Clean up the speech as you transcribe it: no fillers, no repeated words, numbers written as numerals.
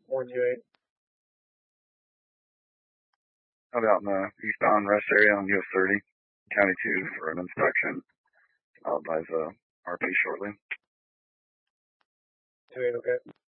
1U8. I'll be out in the eastbound rest area on US 30, County 2 for an inspection. I'll advise RP shortly. 2-8, okay.